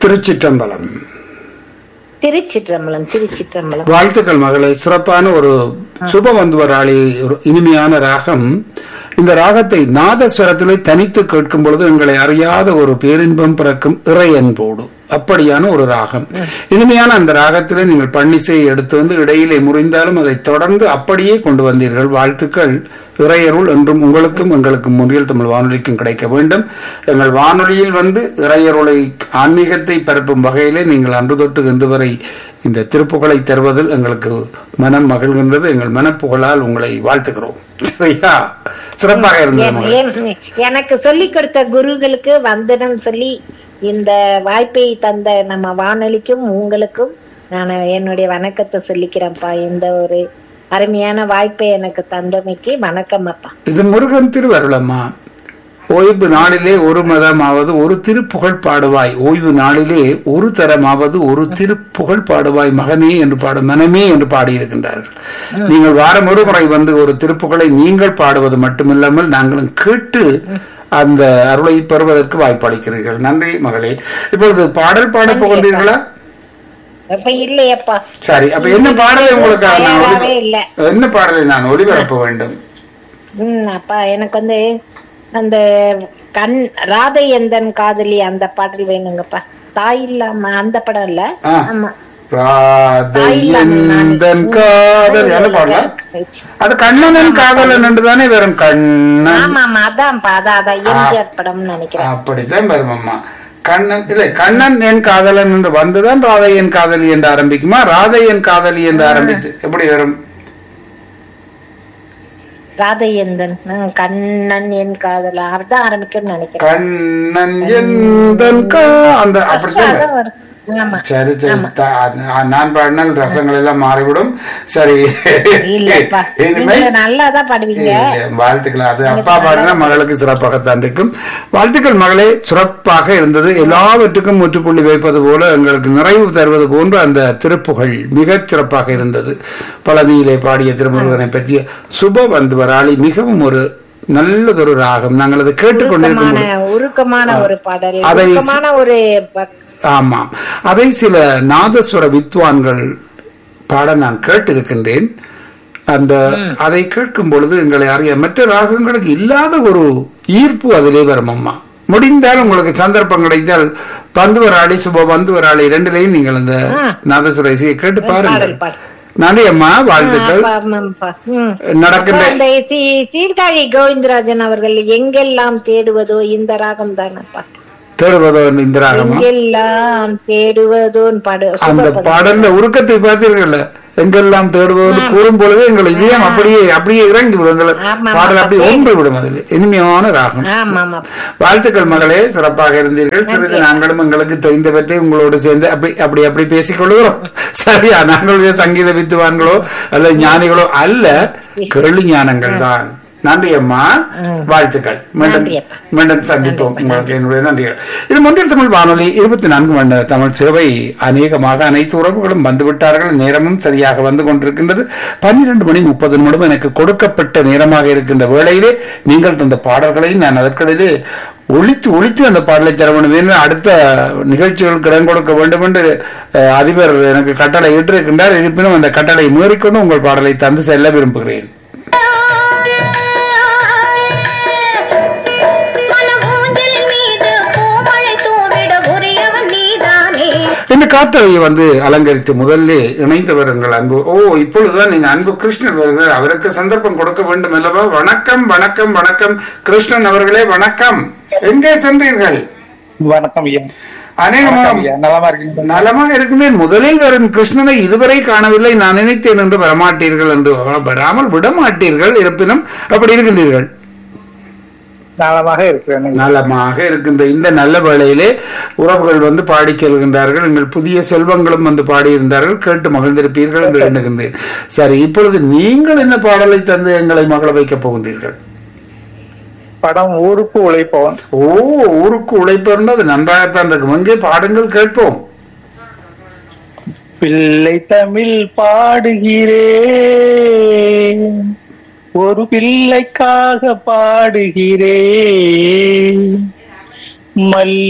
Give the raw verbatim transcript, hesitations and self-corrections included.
திருச்சிற்றம்பலம். திருச்சிற்றம்பலம் திருச்சிற்றம்பலம். வாழ்த்துக்கள் மகளே. சிறப்பான ஒரு சுபவந்துவராளி இனிமையான ராகம். இந்த ராகத்தை நாதஸ்வரத்திலே தனித்து கேட்கும் பொழுது எங்களை அறியாத ஒரு பேரின்பம் பிறக்கும் இறை அன்போடு அப்படியான ஒரு ராகம். இனிமையான அந்த ராகத்திலே நீங்கள் பன்னிசையை எடுத்து வந்து இடையிலே முறிந்தாலும் அதை தொடர்ந்து அப்படியே கொண்டு வந்தீர்கள். வாழ்த்துக்கள். இறையருள் என்றும் உங்களுக்கும் எங்களுக்கும் முன்றியல் தமிழ் வானொலிக்கும் கிடைக்க வேண்டும். எங்கள் வானொலியில் வந்து இறையருளை ஆன்மீகத்தை பரப்பும் வகையிலே நீங்கள் அன்று தொட்டு இன்று வரை இந்த திருப்புகழை தருவதில் எங்களுக்கு மனம் மகிழ்கின்றது. எங்கள் மனப்புகழால் உங்களை வாழ்த்துகிறோம். சரியா? சிறப்பாக இருந்தது. எனக்கு சொல்லிக் கொடுத்த குருகளுக்கு வந்தனம் சொல்லி இந்த வாய்ப்பை தந்த நம்ம வானொலிக்கும் உங்களுக்கும் நான் என்னுடைய வணக்கத்தை சொல்லிக்கிறேன்ப்பா. இந்த ஒரு அருமையான வாய்ப்பை எனக்கு தந்தமைக்கு வணக்கம் அப்பா. இது முருகன் திருவருளம்மா. ஓய்வு நாளிலே ஒரு மதமாவது ஒரு திருப்புகழ் பாடுவாய், ஓய்வு நாளிலே ஒரு தரமாவது ஒரு திருப்புகழ் பாடுவாய் மகனே என்று பாடு மனமே என்று பாடியிருக்கின்றார்கள். நீங்கள் வாரம் ஒரு முறை வந்து ஒரு திருப்புகழை நீங்கள் பாடுவது மட்டுமில்லாமல் நாங்களும் கேட்டு அந்த அருளை பெறுவதற்கு வாய்ப்பளிக்கிறீர்கள். நன்றி மகளே. இப்பொழுது பாடல் பாட போகின்றீர்களா? இல்லையப்பா. சரி, அப்ப என்ன பாடலை உங்களுக்கு என்ன பாடலை நான் ஒளிபரப்ப வேண்டும்? அப்பா எனக்கு வந்து அந்த கண் ராதை எந்தன் காதலி அந்த பாடல் வேணுங்கப்பா. தாய் இல்லாம அந்த படம் இல்ல. ஆமா, அது கண்ணன் காதலன் என்றுதானே வரும். கண்ணன். ஆமா ஆமா, அதான் அதான் எம்ஜிஆர் படம் நினைக்கிறேன். அப்படித்தான் வரும் அம்மா. கண்ணன் இல்லை, கண்ணன் என் காதலன் என்று வந்துதான் ராதை என் காதலி என்று ஆரம்பிக்குமா? ராதை என் காதலி என்று ஆரம்பிச்சு எப்படி வரும்? ராதையந்தன் கண்ணன் என் காதல அப்படிதான் ஆரம்பிக்கணும்னு நினைக்கிறேன். கண்ணன் எந்தன் அந்த அப்படிதான். சரி சரி, நான் பாடினால் ரசங்கள் எல்லாம் மாறிவிடும். சரி, நல்லாதான் பாடுவீங்க. வாழ்த்துக்கள். அது அப்பா பாடினா மகளுக்கு சிறப்பாகத்தான் இருக்கும். வாழ்த்துக்கள் மகளே. சிறப்பாக இருந்தது. எல்லாவற்றுக்கும் முற்றுப்புள்ளி வைப்பது போல எங்களுக்கு நிறைவு தருவது போன்று அந்த திருப்புகழ் மிகச் சிறப்பாக இருந்தது. பழனியிலே பாடிய திருமுருகனை பற்றிய சுப வந்துவராளி மிகவும் ஒரு நல்லதொரு ராகம். நாங்கள் அதை கேட்டுக்கொண்டிருக்கோம். உருக்கமான ஒரு பாடல், உருக்கமான ஒரு. ஆமாம், அதை சில நாதஸ்வர வித்வான்கள் பாட நான் கேட்டிருக்கின்றேன். அந்த அதை கேட்கும் பொழுது எங்களை அறிய மற்ற ராகங்களுக்கு இல்லாத ஒரு ஈர்ப்பு அதிலே வரும் அம்மா. முடிந்தால் உங்களுக்கு சந்தர்ப்பம் கிடைத்தால் பந்துவராளி சுப பந்துவராளி இரண்டிலையும் நீங்கள் அந்த நாதஸ்வர இசையை கேட்டு பாருங்கள். நன்றி அம்மா, வாழ்த்துக்கள். நடக்கின்ற சீர்காழி கோவிந்தராஜன் அவர்கள் எங்கெல்லாம் தேடுவதோ இந்த ராகம் தானப்பா. தேடுவதோ இந்த ராகம். எங்கெல்லாம் தேடுவதோ பாடு. அந்த பாடல்ல உருக்கத்தை பார்த்தீர்கள். எங்கெல்லாம் தேடுவதோடு கூறும் பொழுது எங்கள் இதயம் அப்படியே அப்படியே இறங்கி விடும். பாடல் அப்படி ஒன்று விடும். அதில் இனிமையான ராகம். வாழ்த்துக்கள் மகளே, சிறப்பாக இருந்தீர்கள். சிறிது நாங்களும் எங்களுக்கு தெரிந்தவற்றை உங்களோடு சேர்ந்து அப்படி அப்படி அப்படி பேசிக் கொள்கிறோம். சரியா? நாங்களுடைய சங்கீத வித்துவான்களோ அல்ல ஞானிகளோ அல்ல, கேள்வி ஞானங்கள் தான். நன்றி அம்மா, வாழ்த்துக்கள். மீண்டும் மீண்டும் சந்திப்போம். உங்களுக்கு என்னுடைய நன்றிகள். இது முன்னில் தமிழ் வானொலி இருபத்தி நான்கு மணி தமிழ் சேவை. அநேகமாக அனைத்து உறவுகளும் வந்துவிட்டார்கள். நேரமும் சரியாக வந்து கொண்டிருக்கின்றது. பன்னிரண்டு மணி முப்பது நிமிடம் எனக்கு கொடுக்கப்பட்ட நேரமாக இருக்கின்ற வேளையிலே நீங்கள் தந்த பாடல்களை நான் அதற்கிடையிலே ஒழித்து ஒழித்து அந்த பாடலை தர வேண்டும். அடுத்த நிகழ்ச்சிகளுக்கு இடம் கொடுக்க வேண்டும் என்று அதிபர் எனக்கு கட்டளை இட்டிருக்கின்றார். இருப்பினும் அந்த கட்டளை மீறிக்கொண்டு உங்கள் பாடலை தந்து செல்ல விரும்புகிறேன். இந்த காற்றலையை வந்து அலங்கரித்து முதல்ல இணைந்தவர் எங்கள் அன்பு. ஓ, இப்பொழுதுதான் நீங்க அன்பு கிருஷ்ணன் அவர்கள், அவருக்கு சந்தர்ப்பம் கொடுக்க வேண்டும் அல்லவா? வணக்கம் வணக்கம் வணக்கம் கிருஷ்ணன் அவர்களே, வணக்கம். எங்கே சென்றீர்கள்? வணக்கம் ஐயா. அநேகமாக நலமாக இருக்கின்றேன். முதலில் வரும் கிருஷ்ணனை இதுவரை காணவில்லை. நான் நினைத்தேன் என்று வரமாட்டீர்கள் என்று. வராமல் விடமாட்டீர்கள். இருப்பினும் அப்படி இருக்கின்றீர்கள். நலமாக இருக்கிறேன். நலமாக இருக்கின்ற இந்த நல்ல வேளையிலே உறவுகள் வந்து பாடி செல்கின்றார்கள். எங்கள் புதிய செல்வங்களும் வந்து பாடியிருந்தார்கள். கேட்டு மகிழ்ந்திருப்பீர்கள் என்று எண்ணுகின்றேன். சரி, இப்பொழுது நீங்கள் என்ன பாடலை தந்து எங்களை மகள வைக்கப் போகின்றீர்கள்? படம் ஊருக்கு உழைப்பவன். ஓ, ஊருக்கு உழைப்பவன், அது நன்றாகத்தான் இருக்கும். எங்கே பாடுங்கள், கேட்போம். பிள்ளை தமிழ் பாடுகிறேன், ஒரு பிள்ளைக்காக பாடுகிறேன். மல்